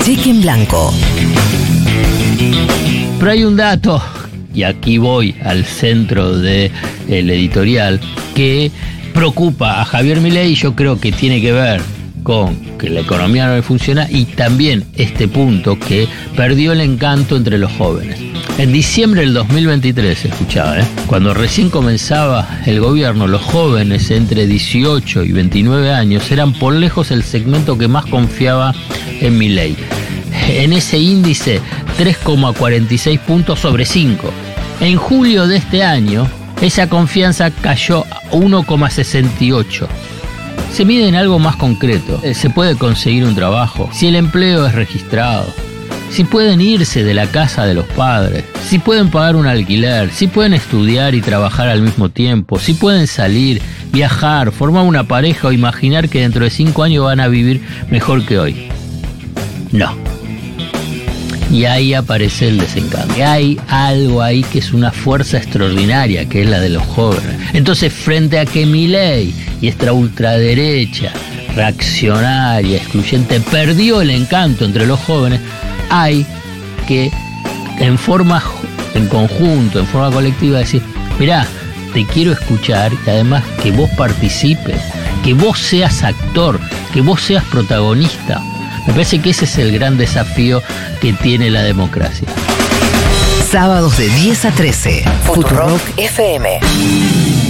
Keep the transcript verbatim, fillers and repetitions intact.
Cheque en blanco. Pero hay un dato, y aquí voy al centro del editorial, que preocupa a Javier Milei y yo creo que tiene que ver con que la economía no le funciona y también este punto que perdió el encanto entre los jóvenes. En diciembre del dos mil veintitrés, escuchaba, ¿eh? cuando recién comenzaba el gobierno, los jóvenes entre dieciocho y veintinueve años eran por lejos el segmento que más confiaba en Milei. En ese índice, tres coma cuarenta y seis puntos sobre cinco. En julio de este año, esa confianza cayó a uno coma sesenta y ocho. Se mide en algo más concreto. Se puede conseguir un trabajo, si el empleo es registrado, si pueden irse de la casa de los padres, si pueden pagar un alquiler, si pueden estudiar y trabajar al mismo tiempo, si pueden salir, viajar, formar una pareja o imaginar que dentro de cinco años van a vivir mejor que hoy. No. Y ahí aparece el desencanto. Hay algo ahí que es una fuerza extraordinaria, que es la de los jóvenes. Entonces, frente a que Milei y esta ultraderecha reaccionaria, excluyente, perdió el encanto entre los jóvenes, hay que, en forma, en conjunto, en forma colectiva, decir, mirá, te quiero escuchar y además que vos participes, que vos seas actor, que vos seas protagonista. Me parece que ese es el gran desafío que tiene la democracia. Sábados de diez a trece. Futurock F M.